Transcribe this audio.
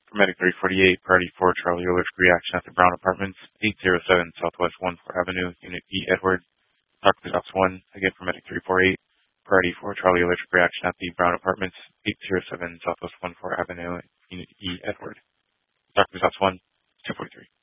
For Medic 348, priority 4, Charlie allergic reaction at the Brown Apartments, 807 Southwest 14th Avenue, Unit E, Edward. Dr. Ops 1, again for Medic 348, priority 4, Charlie allergic reaction at the Brown Apartments, 807 Southwest 14th Avenue, Unit E, Edward. Dr. Ops 1, 243.